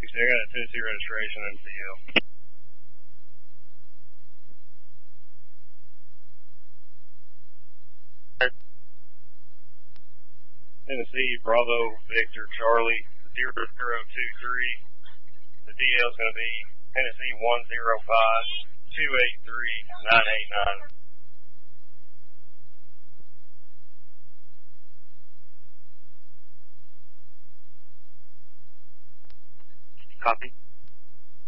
I got a Tennessee registration and CL. Tennessee, Bravo, Victor, Charlie, 0023. The DL is going to be Tennessee 105-283-989. Copy.